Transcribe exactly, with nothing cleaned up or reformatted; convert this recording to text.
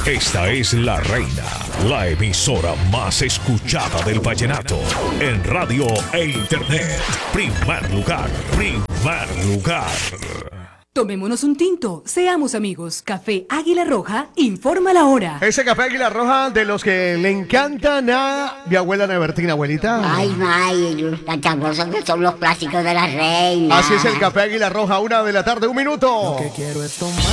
Esta es La Reina, la emisora más escuchada del vallenato en radio e internet. Primer lugar, primer lugar. Tomémonos un tinto, seamos amigos. Café Águila Roja, informa la hora. Ese café Águila Roja de los que le encantan a mi abuela Nevertina, abuelita. Ay, may, tan sabrosos que son los clásicos de La Reina. Así es el café Águila Roja, una de la tarde, un minuto. Lo que quiero es tomar